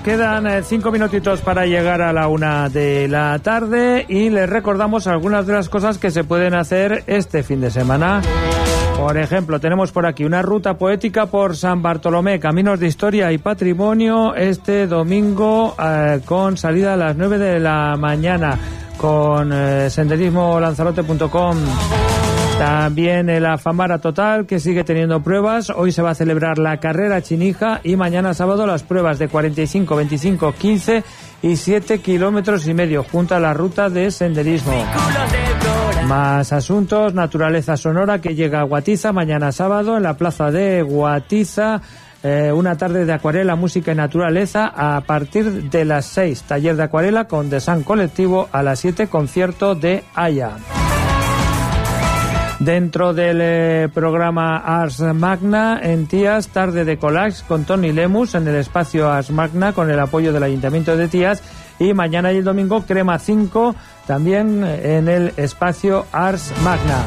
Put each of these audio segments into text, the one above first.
quedan 5 minutitos para llegar a la 1 de la tarde y les recordamos algunas de las cosas que se pueden hacer este fin de semana. Por ejemplo, tenemos por aquí una ruta poética por San Bartolomé, caminos de historia y patrimonio este domingo con salida a las 9 de la mañana con senderismolanzarote.com. También el Afamara Total, que sigue teniendo pruebas. Hoy se va a celebrar la carrera Chinija y mañana sábado las pruebas de 45, 25, 15 y 7 kilómetros y medio, junto a la ruta de senderismo. Más asuntos, Naturaleza Sonora, que llega a Guatiza mañana sábado en la plaza de Guatiza. Una tarde de acuarela, música y naturaleza a partir de las 6. Taller de acuarela con Design Colectivo a las 7, concierto de Aya. Dentro del programa Ars Magna, en Tías, tarde de collage con Tony Lemus en el espacio Ars Magna con el apoyo del Ayuntamiento de Tías. Y mañana y el domingo, Crema 5, también en el espacio Ars Magna.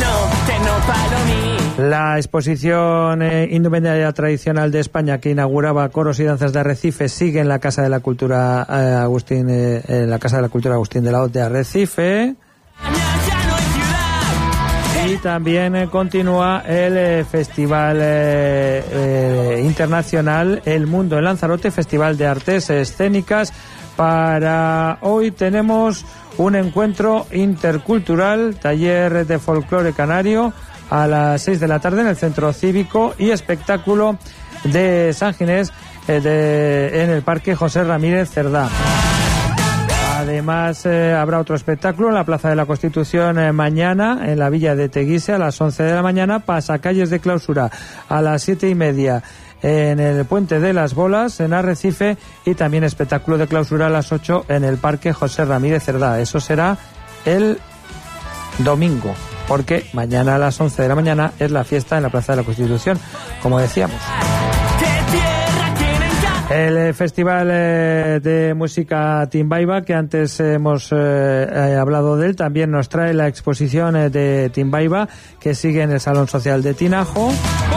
La exposición Indumentaria Tradicional de España, que inauguraba Coros y Danzas de Arrecife, sigue en la Casa de la Cultura Agustín de la Hoz de Arrecife. Y también continúa el Festival Internacional El Mundo en Lanzarote, Festival de Artes Escénicas. Para hoy tenemos un encuentro intercultural, taller de folclore canario a las 6 de la tarde en el Centro Cívico y espectáculo de San Ginés en el Parque José Ramírez Cerdá. Además, habrá otro espectáculo en la Plaza de la Constitución mañana, en la Villa de Teguise, a las 11 de la mañana, pasacalles de clausura a las 7:30 en el Puente de las Bolas, en Arrecife, y también espectáculo de clausura a las 8 en el Parque José Ramírez Cerdá. Eso será el domingo, porque mañana a las 11 de la mañana es la fiesta en la Plaza de la Constitución, como decíamos. El Festival de Música Timbaiba, que antes hemos hablado de él, también nos trae la exposición de Timbaiba, que sigue en el Salón Social de Tinajo.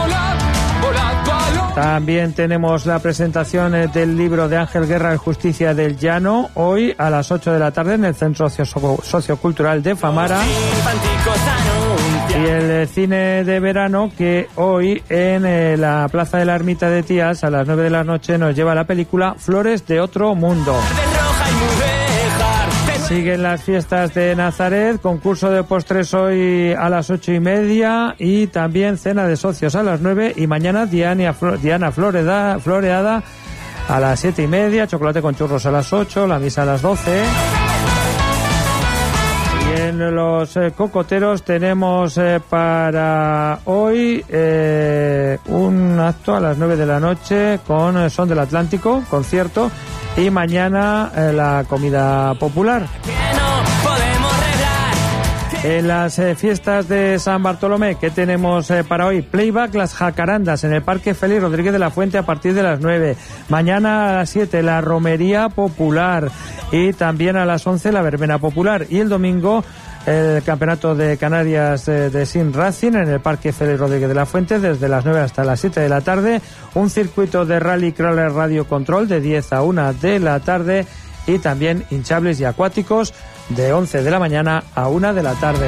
También tenemos la presentación del libro de Ángel Guerra, El Justicia del Llano, hoy a las 8 de la tarde en el Centro Sociocultural de Famara. Y el cine de verano, que hoy en la Plaza de la Ermita de Tías a las 9 de la noche nos lleva la película Flores de Otro Mundo. Siguen las fiestas de Nazaret, concurso de postres hoy a las 8:30 y también cena de socios a las 9 y mañana Diana Floreada a las 7:30, chocolate con churros a las 8, la misa a las 12. Y en los cocoteros tenemos para hoy un acto a las 9 de la noche con Son del Atlántico, concierto, y mañana la comida popular. En las fiestas de San Bartolomé, ¿qué tenemos para hoy? Playback, las jacarandas en el Parque Félix Rodríguez de la Fuente a partir de las 9. Mañana a las 7 la romería popular y también a las 11 la verbena popular. Y el domingo el Campeonato de Canarias de Sim Racing en el Parque Félix Rodríguez de la Fuente desde las 9 hasta las 7 de la tarde. Un circuito de Rally Crawler Radio Control de 10 a 1 de la tarde y también hinchables y acuáticos de 11 de la mañana a 1 de la tarde.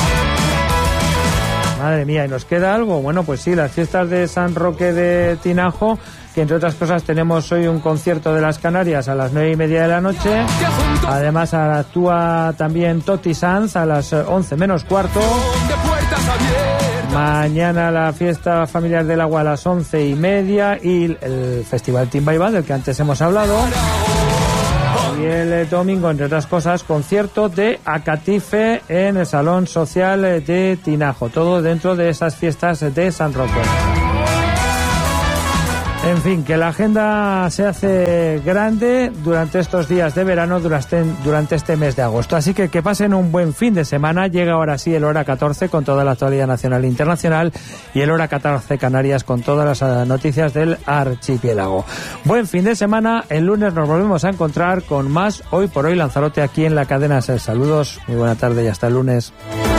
Madre mía, ¿y nos queda algo? Bueno, pues sí, las fiestas de San Roque de Tinajo, que entre otras cosas tenemos hoy un concierto de las Canarias a las 9:30 de la noche. Además actúa también Toti Sanz a las 11 menos cuarto. Mañana la fiesta familiar del agua a las 11:30 y el Festival Timbaiba, del que antes hemos hablado. Y el domingo, entre otras cosas, concierto de Acatife en el Salón Social de Tinajo. Todo dentro de esas fiestas de San Roque. En fin, que la agenda se hace grande durante estos días de verano, durante este mes de agosto. Así que pasen un buen fin de semana. Llega ahora sí el Hora 14 con toda la actualidad nacional e internacional y el Hora 14 Canarias con todas las noticias del archipiélago. Buen fin de semana. El lunes nos volvemos a encontrar con más Hoy por Hoy Lanzarote aquí en la cadena SER. Saludos, muy buena tarde y hasta el lunes.